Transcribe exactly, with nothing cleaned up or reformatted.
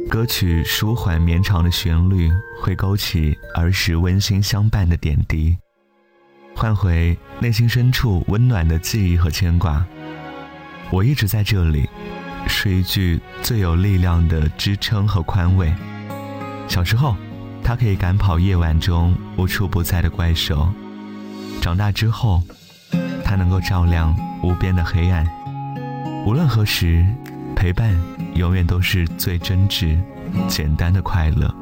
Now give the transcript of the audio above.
歌曲舒缓绵长的旋律会勾起儿时温馨相伴的点滴，唤回内心深处温暖的记忆和牵挂。我一直在这里，是一句最有力量的支撑和宽慰。小时候，它可以赶跑夜晚中无处不在的怪兽；长大之后，它能够照亮无边的黑暗。无论何时，陪伴永远都是最真挚、简单的快乐。